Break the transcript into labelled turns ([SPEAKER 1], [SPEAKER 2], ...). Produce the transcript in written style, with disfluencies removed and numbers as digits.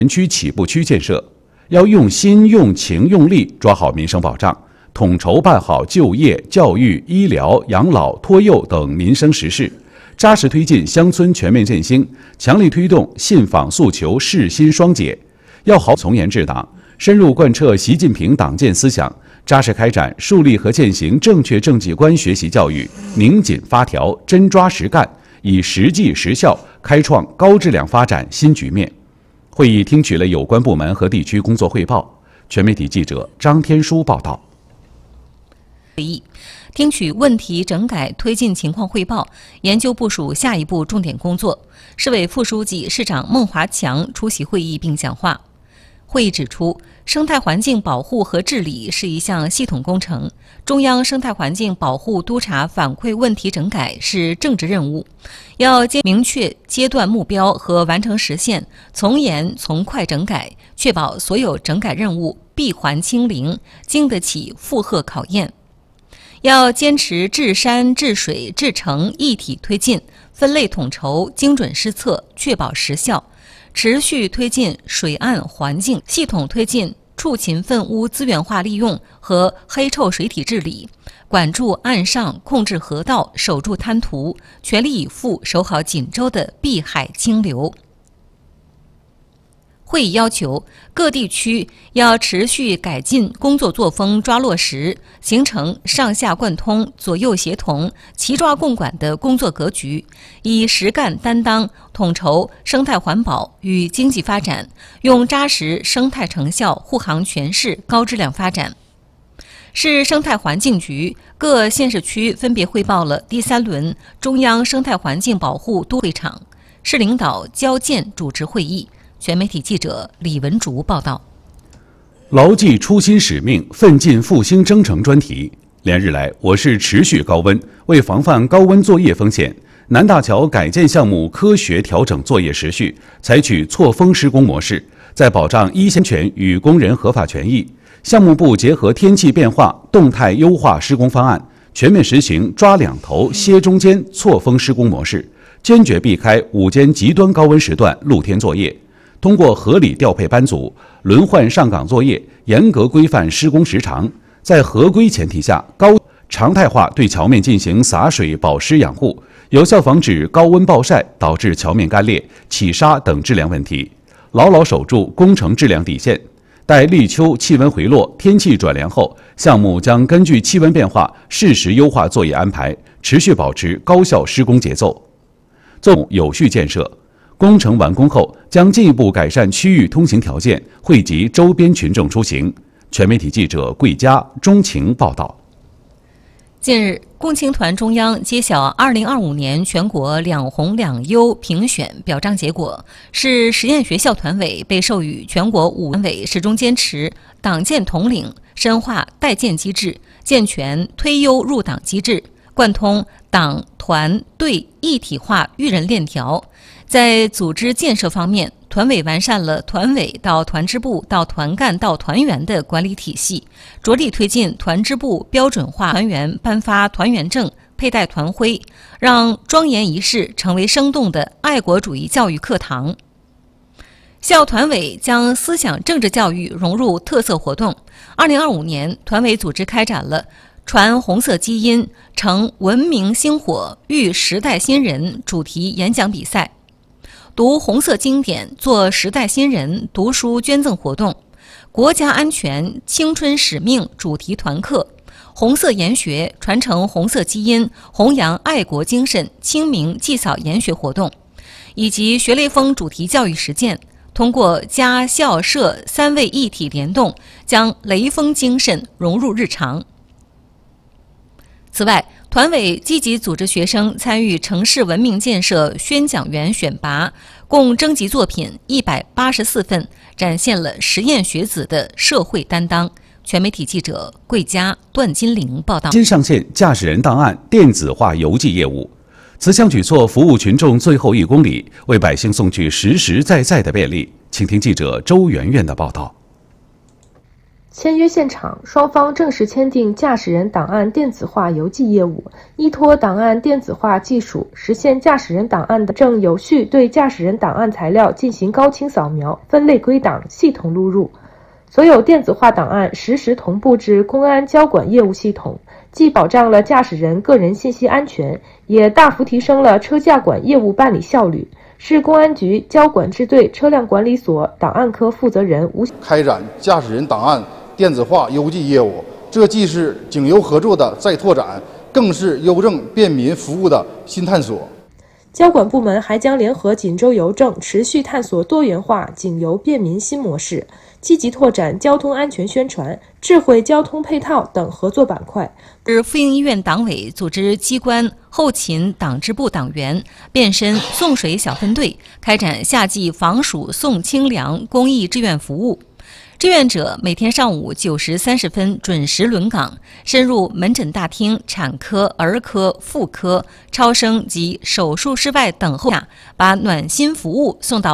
[SPEAKER 1] 园区起步区建设，要用心、用情、用力抓好民生保障，统筹办好就业、教育、医疗、养老、托幼等民生实事，扎实推进乡村全面振兴，强力推动信访诉求事心双解。要好从严治党，深入贯彻习近平党建思想，扎实开展树立和践行正确政绩观学习教育，拧紧发条，真抓实干，以实际实效开创高质量发展新局面。会议听取了有关部门和地区工作汇报。全媒体记者张天舒报道。
[SPEAKER 2] 会议听取问题整改推进情况汇报，研究部署下一步重点工作。市委副书记、市长孟华强出席会议并讲话。会议指出，生态环境保护和治理是一项系统工程，中央生态环境保护督查反馈问题整改是政治任务，要明确阶段目标和完成时限，从严从快整改，确保所有整改任务闭环清零，经得起负荷考验。要坚持治山、治水、治城一体推进，分类统筹、精准施策，确保实效。持续推进水岸环境系统推进畜禽粪污资源化利用和黑臭水体治理，管住岸上，控制河道，守住滩涂，全力以赴守好锦州的碧海清流。会议要求各地区要持续改进工作作风，抓落实，形成上下贯通、左右协同、齐抓共管的工作格局，以实干担当统筹生态环保与经济发展，用扎实生态成效护航全市高质量发展。市生态环境局各县市区分别汇报了第3轮中央生态环境保护督会场，市领导交建主持会议。全媒体记者李文竹报道。
[SPEAKER 1] 牢记初心使命，奋进复兴征程专题。连日来，我市持续高温，为防范高温作业风险，南大桥改建项目科学调整作业时序，采取错峰施工模式，在保障一线权与工人合法权益。项目部结合天气变化，动态优化施工方案，全面实行抓两头、歇中间错峰施工模式，坚决避开午间极端高温时段露天作业。通过合理调配班组、轮换上岗作业，严格规范施工时长，在合规前提下，常态化对桥面进行洒水、保湿养护，有效防止高温暴晒导致桥面干裂、起沙等质量问题，牢牢守住工程质量底线。待立秋气温回落、天气转凉后，项目将根据气温变化适时优化作业安排，持续保持高效施工节奏。做有序建设。工程完工后，将进一步改善区域通行条件，惠及周边群众出行。全媒体记者桂佳、钟情报道。
[SPEAKER 2] 近日，共青团中央揭晓2025年全国两红两优评选表彰结果，市实验学校团委被授予全国5团委始终坚持党建统领，深化代建机制，健全推优入党机制，贯通党团队一体化育人链条。在组织建设方面，团委完善了团委到团支部到团干到团员的管理体系，着力推进团支部标准化团员颁发团员证、佩戴团徽，让庄严仪式成为生动的爱国主义教育课堂。校团委将思想政治教育融入特色活动。2025年，团委组织开展了传红色基因、成文明星火、育时代新人主题演讲比赛。读红色经典，做时代新人读书捐赠活动，国家安全青春使命主题团课，红色研学传承红色基因，弘扬爱国精神清明祭扫研学活动，以及学雷锋主题教育实践，通过家校社3位一体联动，将雷锋精神融入日常。此外，团委积极组织学生参与城市文明建设宣讲员选拔，共征集作品184份，展现了实验学子的社会担当。全媒体记者桂佳、段金玲报道。
[SPEAKER 1] 新上线驾驶人档案电子化邮寄业务，此项举措服务群众最后1公里，为百姓送去实实在在的便利。请听记者周媛媛的报道。
[SPEAKER 3] 签约现场，双方正式签订驾驶人档案电子化邮寄业务，依托档案电子化技术，实现驾驶人档案的正有序对驾驶人档案材料进行高清扫描、分类归档、系统录入。所有电子化档案实时同步至公安交管业务系统，既保障了驾驶人个人信息安全，也大幅提升了车驾管业务办理效率，是公安局交管支队车辆管理所档案科负责人
[SPEAKER 4] 开展驾驶人档案电子化邮寄业务，这既是警邮合作的再拓展，更是邮政便民服务的新探索。
[SPEAKER 3] 交管部门还将联合锦州邮政，持续探索多元化警邮便民新模式，积极拓展交通安全宣传、智慧交通配套等合作板块。
[SPEAKER 2] 市妇婴医院党委组织机关后勤党支部党员变身送水小分队，开展夏季防暑送清凉公益志愿服务。志愿者每天上午9时30分准时轮岗，深入门诊大厅、产科、儿科、妇科、超声及手术室外等候下，把暖心服务送到